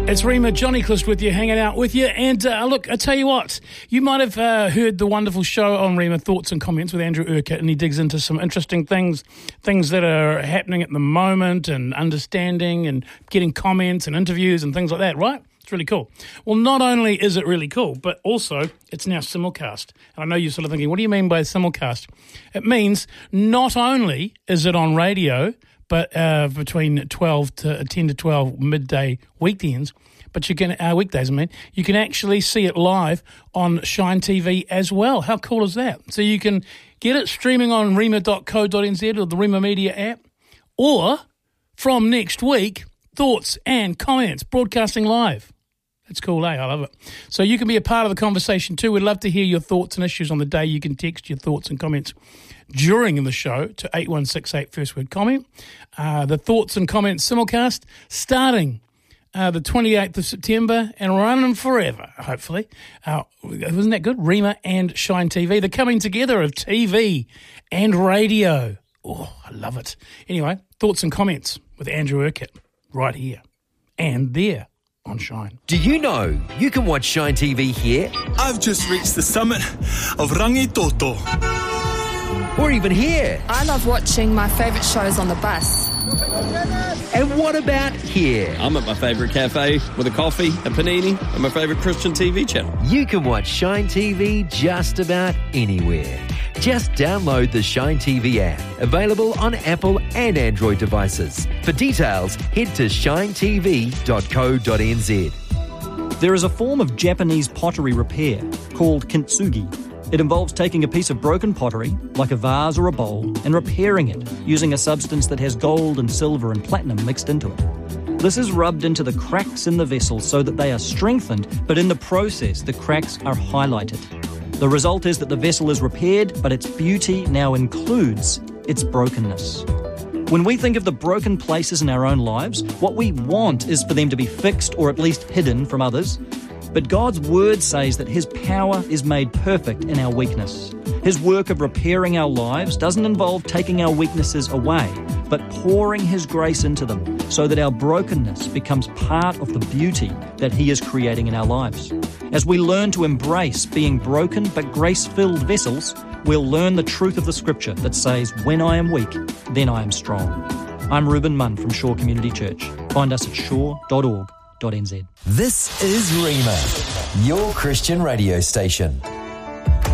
It's Rima, Johnny Clist with you, hanging out with you. And look, I tell you what, you might have heard the wonderful show on Rima, Thoughts and Comments with Andrew Urquhart, and he digs into some interesting things that are happening at the moment and understanding and getting comments and interviews and things like that, right? It's really cool. Well, not only is it really cool, but also it's now simulcast. And I know you're sort of thinking, what do you mean by simulcast? It means not only is it on radio, but between 10 to 12 midday weekends, but you can weekdays. You can actually see it live on Shine TV as well. How cool is that? So you can get it streaming on rima.co.nz or the Rima Media app, or from next week, Thoughts and Comments broadcasting live. That's cool, eh? I love it. So you can be a part of the conversation too. We'd love to hear your thoughts and issues on the day. You can text your thoughts and comments during the show to 8168 first word comment. The Thoughts and Comments simulcast starting the 28th of September and running forever, hopefully. Wasn't that good? Rima and Shine TV, the coming together of TV and radio. Oh, I love it. Anyway, Thoughts and Comments with Andrew Urquhart right here and there on Shine. Do you know you can watch Shine TV here? I've just reached the summit of Rangitoto. Or even here. I love watching my favourite shows on the bus. And what about here? I'm at my favourite cafe with a coffee, a panini, and my favourite Christian TV channel. You can watch Shine TV just about anywhere. Just download the Shine TV app, available on Apple and Android devices. For details, head to shinetv.co.nz. There is a form of Japanese pottery repair called kintsugi. It involves taking a piece of broken pottery, like a vase or a bowl, and repairing it using a substance that has gold and silver and platinum mixed into it. This is rubbed into the cracks in the vessel so that they are strengthened, but in the process, the cracks are highlighted. The result is that the vessel is repaired, but its beauty now includes its brokenness. When we think of the broken places in our own lives, what we want is for them to be fixed or at least hidden from others. But God's word says that his power is made perfect in our weakness. His work of repairing our lives doesn't involve taking our weaknesses away, but pouring his grace into them so that our brokenness becomes part of the beauty that he is creating in our lives. As we learn to embrace being broken but grace-filled vessels, we'll learn the truth of the scripture that says, when I am weak, then I am strong. I'm Reuben Munn from Shore Community Church. Find us at shore.org.nz. This is Rima, your Christian radio station.